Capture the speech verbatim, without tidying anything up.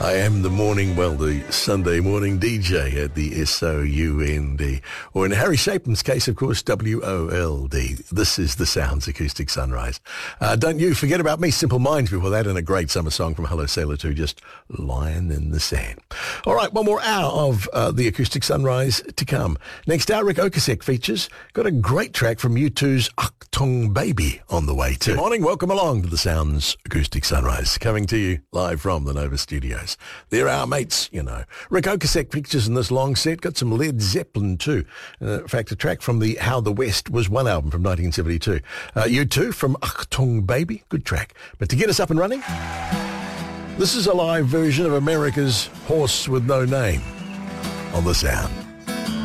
I am the morning, well, the Sunday morning D J at the S O U N D. Or in Harry Shapen's case, of course, W O L D. This is the Sounds Acoustic Sunrise. Uh, don't you forget about me, Simple Minds before that, and a great summer song from Hello Sailor two, just Lying in the Sand. All right, one more hour of uh, the Acoustic Sunrise to come. Next hour, Rick Ocasek features. Got a great track from U two's Achtung Baby on the way too. Good morning, welcome along to the Sounds Acoustic Sunrise, coming to you live from the Nova Studios. They're our mates, you know. Rick Ocasek pictures in this long set. Got some Led Zeppelin too. Uh, in fact, a track from the How the West Was One album from nineteen seventy-two. Uh, U two from Achtung Baby. Good track. But to get us up and running, this is a live version of America's Horse with No Name on the Sound.